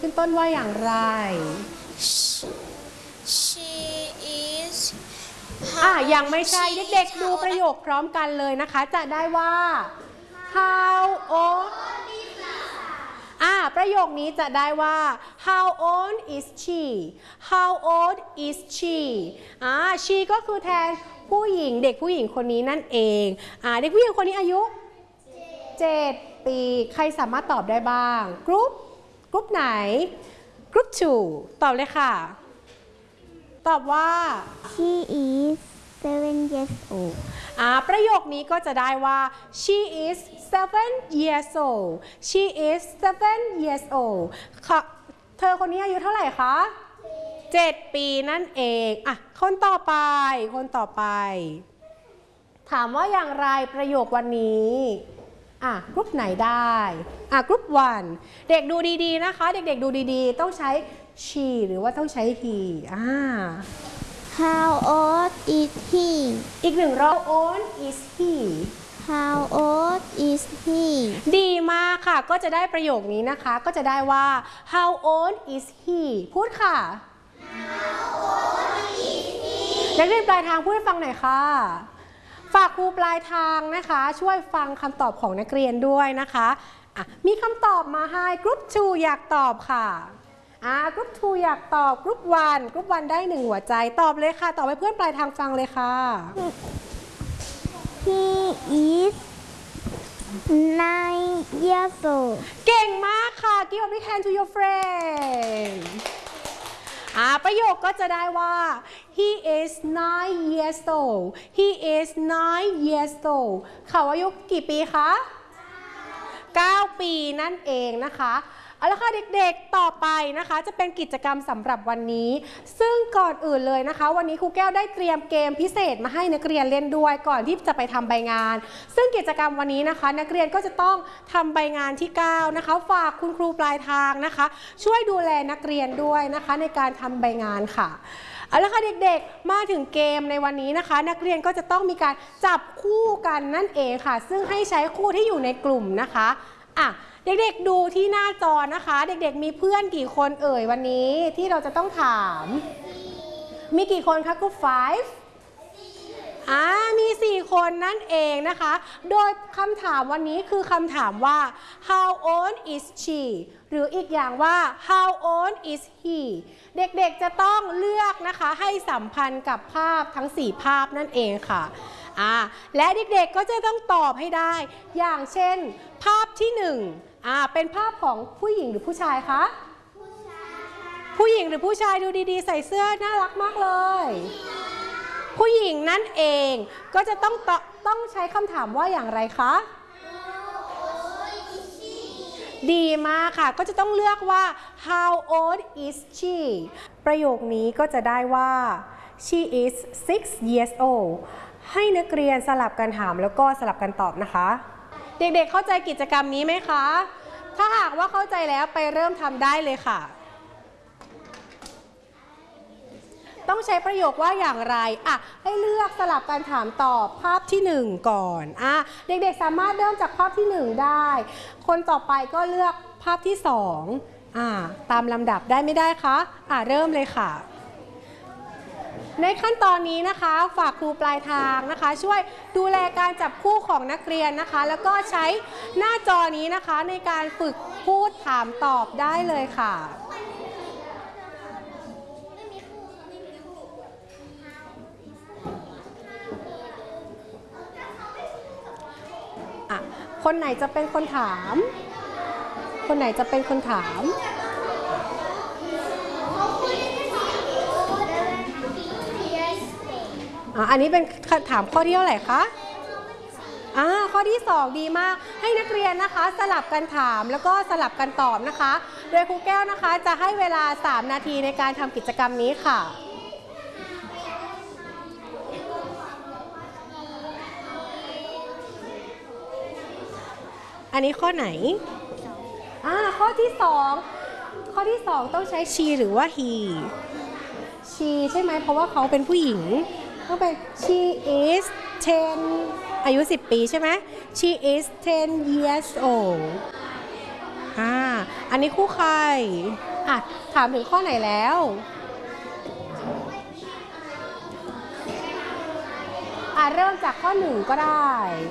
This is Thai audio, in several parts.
ขึ้นต้นว่าอย่างไร She is ยังไม่ใช่เด็กๆดูประโยคพร้อมกันเลยนะคะจะได้ว่า how old ประโยคนี้จะได้ว่า how old is she how old is she she ก็คือแทนผู้หญิงเด็กผู้หญิงคนนี้นั่นเองเด็กผู้หญิงคนนี้อายุ7 ปีใครสามารถตอบได้บ้างกรุ๊ปไหนกรุ๊ป2ตอบเลยค่ะตอบว่า She is 7 years old ประโยคนี้ก็จะได้ว่า she is 7 years old she is 7 years old เธอคนนี้อายุเท่าไหร่คะ7 ปีนั่นเองคนต่อไปถามว่าอย่างไรประโยควันนี้กรุ๊ปไหนได้กรุ๊ป1เด็กดูดีๆนะคะเด็กๆดูดีๆต้องใช้ she หรือว่าต้องใช้ he How old is he อีกหนึ่งรอบ How old is he How old is he ดีมากค่ะก็จะได้ประโยคนี้นะคะก็จะได้ว่า How old is he พูดค่ะ How old is he นักเรียนปลายทางพูดให้ฟังหน่อยค่ะฝากครูปลายทางนะคะช่วยฟังคำตอบของนักเรียนด้วยนะคะมีคำตอบมาให้กรุ๊ป2อยากตอบค่ะกรุ๊ป2อยากตอบกรุ๊ป1ได้1หัวใจตอบเลยค่ะตอบให้เพื่อนปลายทางฟังเลยค่ะ He is 9 years old เก่งมากค่ะ Give a big hand to your friend ประโยคก็จะได้ว่า he is 9 years old he is 9 years old เขาอายุกี่ปีคะ9 ปีนั่นเองนะคะเอาละค่ะเด็กๆต่อไปนะคะจะเป็นกิจกรรมสำหรับวันนี้ซึ่งก่อนอื่นเลยนะคะวันนี้ครูแก้วได้เตรียมเกมพิเศษมาให้นักเรียนเล่นด้วยก่อนที่จะไปทำใบงานซึ่งกิจกรรมวันนี้นะคะนักเรียนก็จะต้องทำใบงานที่9นะคะฝากคุณครูปลายทางนะคะช่วยดูแลนักเรียนด้วยนะคะในการทำใบงานค่ะเอาละค่ะเด็กๆมาถึงเกมในวันนี้นะคะนักเรียนก็จะต้องมีการจับคู่กันนั่นเองค่ะซึ่งให้ใช้คู่ที่อยู่ในกลุ่มนะคะเด็กๆดูที่หน้าจอนะคะเด็กๆมีเพื่อนกี่คนเอ่ยวันนี้ที่เราจะต้องถามมีกี่คนคะกรุ๊ป5มี4คนนั่นเองนะคะโดยคำถามวันนี้คือคำถามว่า how old is she หรืออีกอย่างว่า how old is he เด็กๆจะต้องเลือกนะคะให้สัมพันธ์กับภาพทั้ง4ภาพนั่นเองค่ะและเด็กๆก็จะต้องตอบให้ได้อย่างเช่นภาพที่1เป็นภาพของผู้หญิงหรือผู้ชายคะผู้หญิงหรือผู้ชายดูดีๆใส่เสื้อน่ารักมากเลยผู้หญิงนั่นเองก็จะต้องใช้คำถามว่าอย่างไรคะดีมากค่ะก็จะต้องเลือกว่า how old is she ประโยคนี้ก็จะได้ว่า she is 6 years old ให้นักเรียนสลับกันถามแล้วก็สลับกันตอบนะคะเด็กๆเข้าใจกิจกรรมนี้ไหมคะถ้าหากว่าเข้าใจแล้วไปเริ่มทำได้เลยค่ะต้องใช้ประโยคว่าอย่างไรให้เลือกสลับกันถามตอบภาพที่1ก่อนเด็กๆสามารถเริ่มจากภาพที่1ได้คนต่อไปก็เลือกภาพที่2ตามลำดับได้ไม่ได้คะเริ่มเลยค่ะในขั้นตอนนี้นะคะฝากครูปลายทางนะคะช่วยดูแลการจับคู่ของนักเรียนนะคะแล้วก็ใช้หน้าจอนี้นะคะในการฝึกพูดถามตอบได้เลยค่ะคนไหนจะเป็นคนถามคนไหนจะเป็นคนถามอันนี้เป็นถามข้อที่เท่าไหร่คะข้อที่2ดีมากให้นักเรียนนะคะสลับกันถามแล้วก็สลับกันตอบนะคะโดยครูแก้วนะคะจะให้เวลา3นาทีในการทำกิจกรรมนี้ค่ะอันนี้ข้อไหนข้อที่2ต้องใช้ she หรือว่า he she ใช่ไหมเพราะว่าเขาเป็นผู้หญิงต้องเป็น she is 10 อายุ10 ปีใช่ไหม she is 10 years old อันนี้คู่ใครอ่ะถามถึงข้อไหนแล้วเริ่มจากข้อ1ก็ได้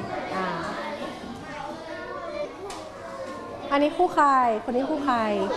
อันนี้คู่ใครคนนี้คู่ใคร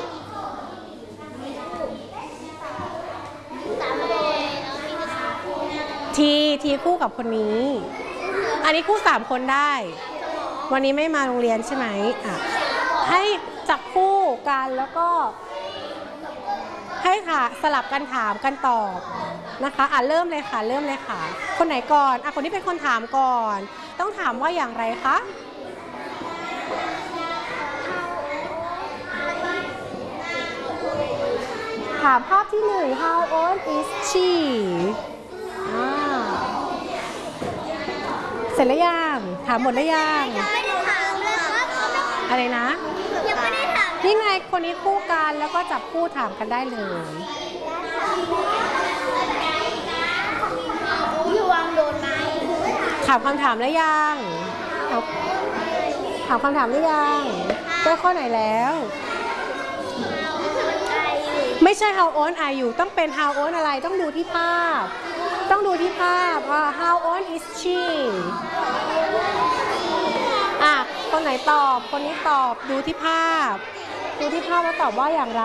ทีคู่กับคนนี้อันนี้คู่3คนได้วันนี้ไม่มาโรงเรียนใช่ไหมให้จับคู่กันแล้วก็ให้สลับกันถามกันตอบนะคะเริ่มเลยค่ะคนไหนก่อนคนที่เป็นคนถามก่อนต้องถามว่าอย่างไรคะถามภาพที่1 How old is she เสร็จแล้วยังถามหมดแล้วยังอะไรนะยังไม่ได้ถามนี่ไงคนนี้คู่กันแล้วก็จับคู่ถามกันได้เลยพี่วางโดนไหมถามคำถามแล้วยังถามคำถามหรือยังได้ข้อไหนแล้วไม่ใช่ how old are you ต้องเป็น how old อะไรต้องดูที่ภาพhow old is she คนไหนตอบคนนี้ตอบดูที่ภาพว่าตอบว่าอย่างไร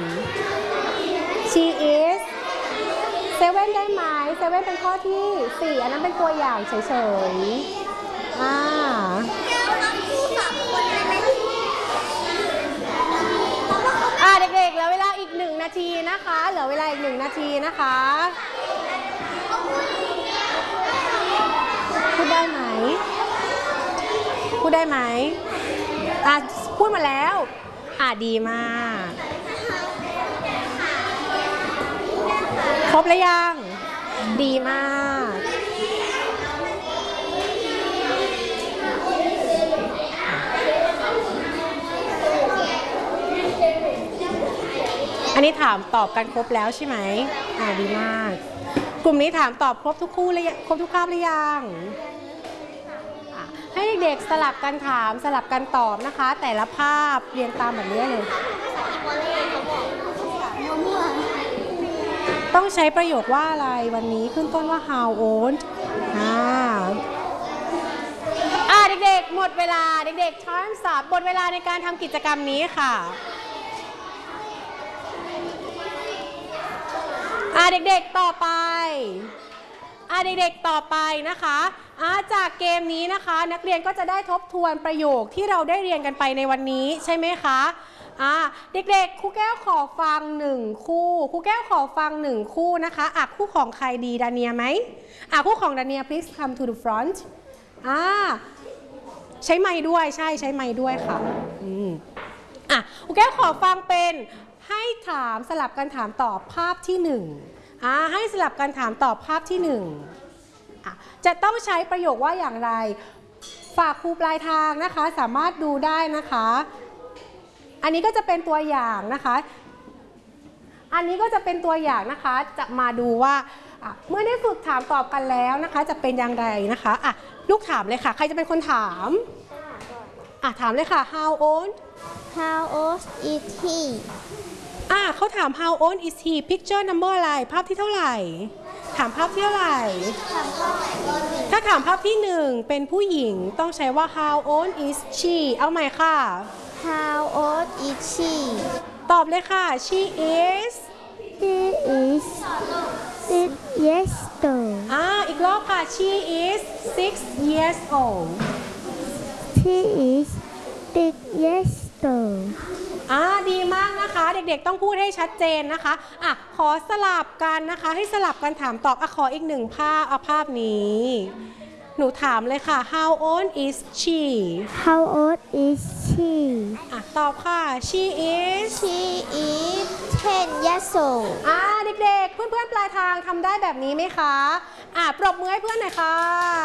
she is 7ได้ไหม7เป็นข้อที่4อันนั้นเป็นตัวอย่างเฉยเด็กๆเหลือเวลาอีก1 นาทีนะคะพูดได้ไหมพูดมาแล้วดีมากครบแล้วยังดีมากอันนี้ถามตอบกันครบแล้วใช่ไหมดีมากกลุ่มนี้ถามตอบครบทุกคู่เลยครบทุกคาบหรือยังให้เด็กๆสลับกันถามสลับกันตอบนะคะแต่ละภาพเรียงตามแบบนี้เลยต้องใช้ประโยคว่าอะไรวันนี้ขึ้นต้นว่า how old เด็กๆหมดเวลาเด็กๆ time up หมดเวลาในการทำกิจกรรมนี้ค่ะเด็กๆต่อไปนะคะจากเกมนี้นะคะนักเรียนก็จะได้ทบทวนประโยคที่เราได้เรียนกันไปในวันนี้ใช่ไหมคะเด็กๆครูแก้วขอฟัง1คู่นะคะคู่ของใครดีดาเนียไหมคู่ของดาเนีย please come to the front ใช้ไมค์ด้วยใช้ไมค์ด้วยค่ะครูแก้วขอฟังเป็นให้ถามสลับกันถามตอบภาพที่1ให้สลับกันถามตอบภาพที่1จะต้องใช้ประโยคว่าอย่างไรฝากครูปลายทางนะคะสามารถดูได้นะคะอันนี้ก็จะเป็นตัวอย่างนะคะจะมาดูว่าเมื่อได้ฝึกถามตอบกันแล้วนะคะจะเป็นอย่างไรนะคะลูกถามเลยค่ะใครจะเป็นคนถามถามเลยค่ะ how old is he เขาถาม how old is he picture number อะไรภาพที่เท่าไหร่ถามภาพที่เท่าไหร่ถ้าถามภาพที่1เป็นผู้หญิงต้องใช้ว่า how old is she เอาใหม่ค่ะ How old is she ตอบเลยค่ะ she is 6 years old อีกรอบค่ะ she is 6 years old she is 6 years old ดีมากนะคะเด็กๆต้องพูดให้ชัดเจนนะคะขอสลับกันนะคะให้สลับกันถามตอบขออีก1ภาพภาพนี้หนูถามเลยค่ะ How old is she How old is she ตอบค่ะ She is 10 years old เด็กๆเพื่อนๆปลายทางทำได้แบบนี้ไหมคะปรบมือให้เพื่อนหน่อยค่ะ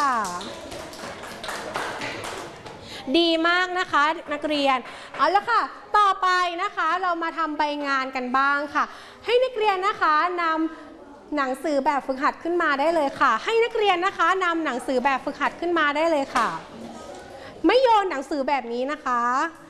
ดีมากนะคะนักเรียนเอาละค่ะต่อไปนะคะเรามาทำใบงานกันบ้างค่ะให้นักเรียนนะคะนำหนังสือแบบฝึกหัดขึ้นมาได้เลยค่ะให้นักเรียนนะคะนำหนังสือแบบฝึกหัดขึ้นมาได้เลยค่ะไม่โยนหนังสือแบบนี้นะคะ